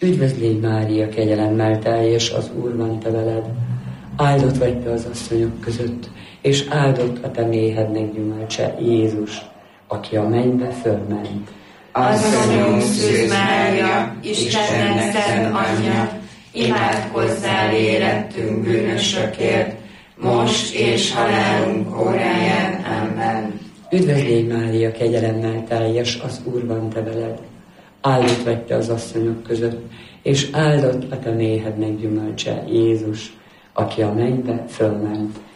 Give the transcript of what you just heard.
Üdvözlégy Mária, kegyelemmel teljes, az Úr van te veled. Áldott vagy te az asszonyok között, és áldott a te méhednek gyümölcse, Jézus, aki a mennybe fölment. Asszonyom, Szűz Mária, Istennek szent anyja, imádkozzál érettünk bűnösökért, most és halálunk óráján. Amen. Üdvözlégy Mária, kegyelemmel teljes, az Úr van te veled. Áldott vagy te az asszonyok között, és áldott a te méhednek gyümölcse, Jézus, aki a mennybe fölment.